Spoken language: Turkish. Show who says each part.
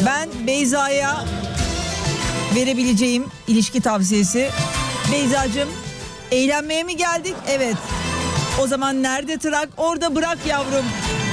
Speaker 1: Ben Beyza'ya verebileceğim ilişki tavsiyesi. Beyzacığım, eğlenmeye mi geldik? Evet. O zaman nerede trak orada bırak yavrum.